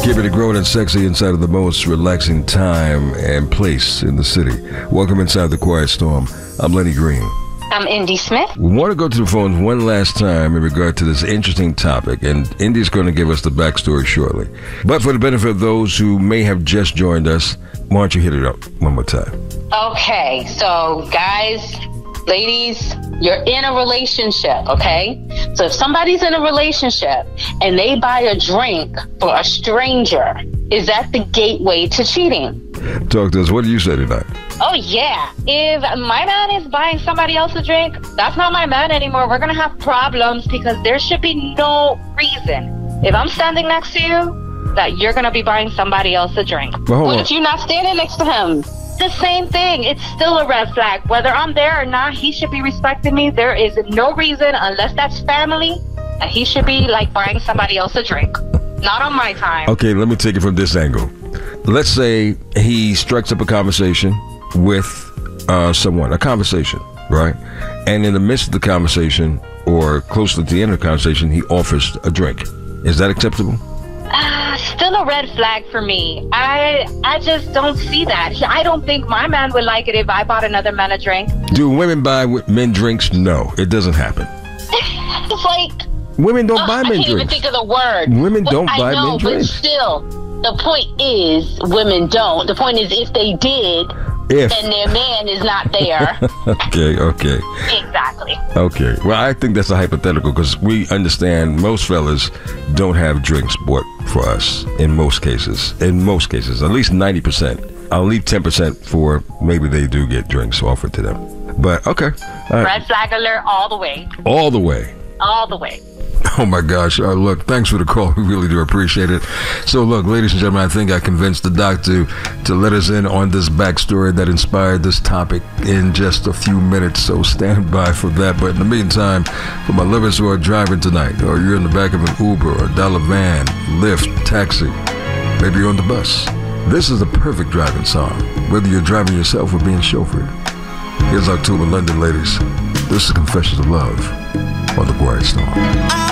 Keeping it grown and sexy inside of the most relaxing time and place in the city. Welcome inside the Quiet Storm. I'm Lenny Green. I'm Indy Smith. We want to go to the phones one last time in regard to this interesting topic, and Indy's going to give us the backstory shortly. But for the benefit of those who may have just joined us, why don't you hit it up one more time? Okay, so guys, ladies, you're in a relationship, okay? So if somebody's in a relationship and they buy a drink for a stranger, is that the gateway to cheating? Talk to us. What do you say tonight? Oh, yeah. If my man is buying somebody else a drink, that's not my man anymore. We're going to have problems because there should be no reason, if I'm standing next to you, that you're going to be buying somebody else a drink. What if you're not standing next to him? The same thing. It's still a red flag. Whether I'm there or not, he should be respecting me. There is no reason, unless that's family, that he should be like buying somebody else a drink. Not on my time. Okay, let me take it from this angle. Let's say he strikes up a conversation with someone, a conversation, right? And in the midst of the conversation, or close to the end of the conversation, he offers a drink. Is that acceptable? Still a red flag for me. I just don't see that. I don't think my man would like it if I bought another man a drink. Do women buy men drinks? No, it doesn't happen. It's like... Women don't buy men drinks. I can't even think of the word. Women don't buy men drinks. But still, the point is women don't. The point is if they did, and their man is not there. Okay. Exactly. Okay. Well, I think that's a hypothetical because we understand most fellas don't have drinks bought for us in most cases. In most cases, at least 90%. I'll leave 10% for maybe they do get drinks offered to them. But okay. All right. Red flag alert all the way. All the way. All the way. Oh my gosh. Look, thanks for the call. We really do appreciate it. So look, ladies and gentlemen, I think I convinced the doc to let us in on this backstory that inspired this topic in just a few minutes. So stand by for that. But in the meantime, for my lovers who are driving tonight, or you're in the back of an Uber or dollar van, Lyft, taxi, maybe you're on the bus, this is the perfect driving song, whether you're driving yourself or being chauffeured. Here's October London, ladies. This is Confessions of Love on the Quiet Storm.